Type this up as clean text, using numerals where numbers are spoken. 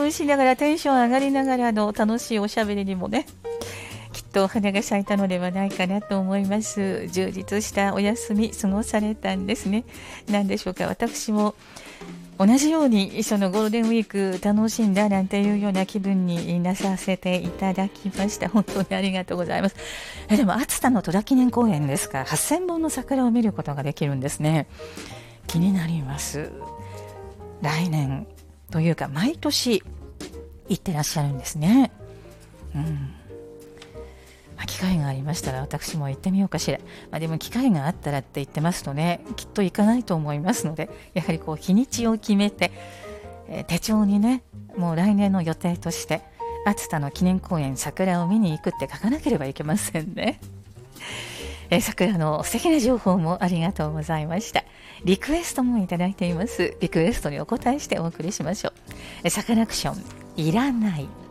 運しながらテンション上がりながらの楽しいおしゃべりにもね、きっと花が咲いたのではないかなと思います。充実したお休み過ごされたんですね。なんでしょうか、私も同じようにそのゴールデンウィーク楽しんだなんていうような気分になさせていただきました。本当にありがとうございます。でも熱田の戸田記念公園ですから8000本の桜を見ることができるんですね。気になります。来年というか毎年行ってらっしゃるんですね。機会がありましたら私も行ってみようかしら。でも機会があったらって言ってますとね、きっと行かないと思いますので、やはりこう日にちを決めて、手帳にね、もう来年の予定として熱田の記念公園桜を見に行くって書かなければいけませんね。桜の素敵な情報もありがとうございました。リクエストもいただいています。リクエストにお答えしてお送りしましょう。サカナクションいらない。